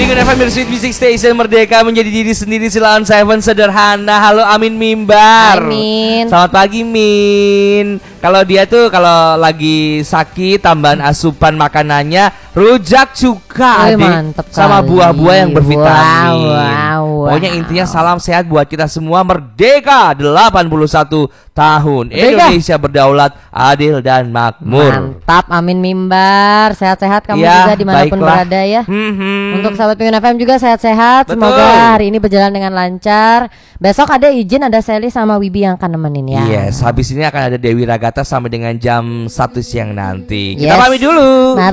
Pengen FM Sweet Music Station, merdeka menjadi diri sendiri, Silon Seven sederhana. Halo Amin Mimbar. Amin. Selamat pagi Min. Kalau dia tuh kalau lagi sakit tambahan asupan makanannya rujak cuka mantep sama kali. buah-buah yang bervitamin. Wow. Pokoknya intinya salam sehat buat kita semua. Merdeka 81 tahun. Merdeka. Indonesia berdaulat, adil dan makmur. Mantap Amin Mimbar. Sehat-sehat kamu Ya, juga dimanapun baiklah. berada ya. Mhm. Untuk sahabat Pengen FM juga sehat-sehat. Betul. Semoga hari ini berjalan dengan lancar. Besok ada izin, ada Sally sama Wibi yang akan nemenin ya. Yes, habis ini akan ada Dewi Ragata sampai dengan jam 1 siang nanti. Kita Yes. pamit dulu.